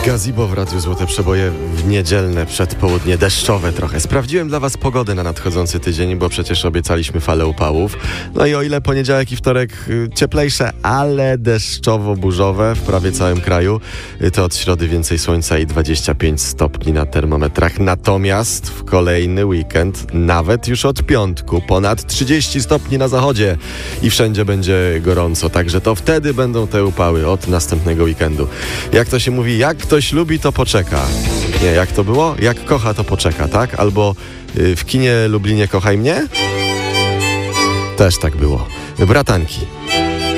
Gazebo w Radiu Złote Przeboje w niedzielne przedpołudnie, deszczowe trochę. Sprawdziłem dla Was pogodę na nadchodzący tydzień, bo przecież obiecaliśmy falę upałów. No i o ile poniedziałek i wtorek cieplejsze, ale deszczowo-burzowe w prawie całym kraju, to od środy więcej słońca i 25 stopni na termometrach. Natomiast w kolejny weekend, nawet już od piątku, ponad 30 stopni na zachodzie i wszędzie będzie gorąco. Także to wtedy będą te upały od następnego weekendu. Jak to się mówi, jak ktoś lubi, to poczeka. Nie, jak to było? Jak kocha, to poczeka, tak? Albo w kinie Lublinie kochaj mnie? Też tak było. Bratanki.